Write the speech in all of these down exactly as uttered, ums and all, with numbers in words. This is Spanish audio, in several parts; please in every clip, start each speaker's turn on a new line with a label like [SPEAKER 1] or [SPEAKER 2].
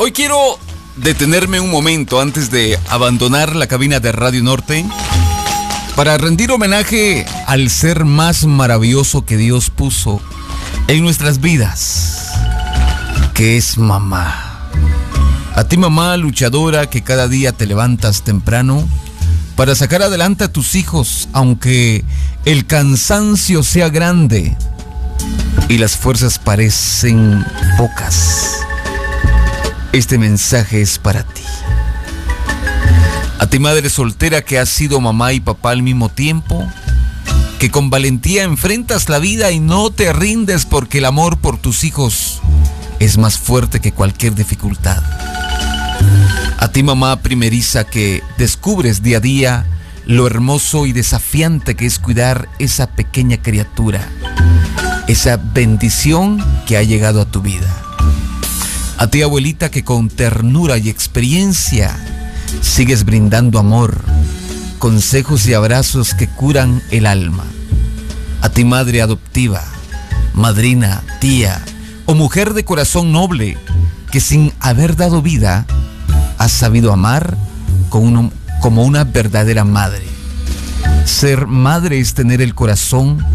[SPEAKER 1] Hoy quiero detenerme un momento antes de abandonar la cabina de Radio Norte para rendir homenaje al ser más maravilloso que Dios puso en nuestras vidas, que es mamá. A ti, mamá luchadora, que cada día te levantas temprano para sacar adelante a tus hijos, aunque el cansancio sea grande y las fuerzas parecen pocas. Este mensaje es para ti. A ti, madre soltera, que has sido mamá y papá al mismo tiempo, que con valentía enfrentas la vida y no te rindes porque el amor por tus hijos es más fuerte que cualquier dificultad. A ti, mamá primeriza, que descubres día a día lo hermoso y desafiante que es cuidar esa pequeña criatura, esa bendición que ha llegado a tu vida. A ti, abuelita, que con ternura y experiencia sigues brindando amor, consejos y abrazos que curan el alma. A ti, madre adoptiva, madrina, tía o mujer de corazón noble, que sin haber dado vida has sabido amar con uno, como una verdadera madre. Ser madre es tener el corazón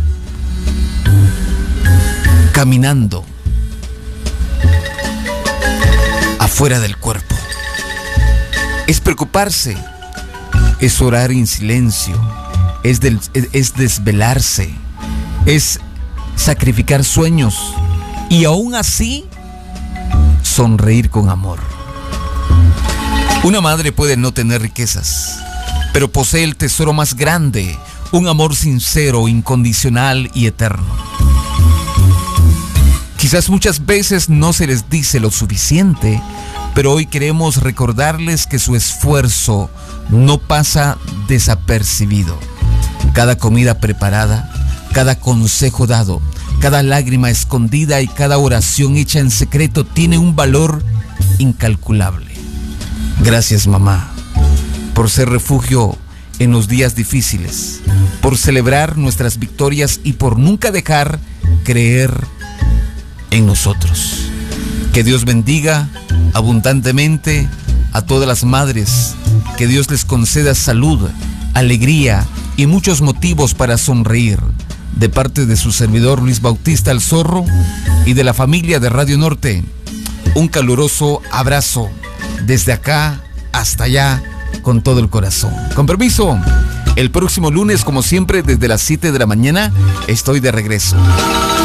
[SPEAKER 1] caminando afuera del cuerpo. Es preocuparse, es orar en silencio, es, del, es desvelarse, es sacrificar sueños y aún así sonreír con amor. Una madre puede no tener riquezas, pero posee el tesoro más grande, un amor sincero, incondicional y eterno. Quizás muchas veces no se les dice lo suficiente, pero hoy queremos recordarles que su esfuerzo no pasa desapercibido. Cada comida preparada, cada consejo dado, cada lágrima escondida y cada oración hecha en secreto tiene un valor incalculable. Gracias, mamá, por ser refugio en los días difíciles, por celebrar nuestras victorias y por nunca dejar creer en nosotros. Que Dios bendiga abundantemente a todas las madres, que Dios les conceda salud, alegría y muchos motivos para sonreír. De parte de su servidor Luis Bautista El Zorro y de la familia de Radio Norte, un caluroso abrazo desde acá hasta allá con todo el corazón. Con permiso, el próximo lunes, como siempre, desde las siete de la mañana, estoy de regreso.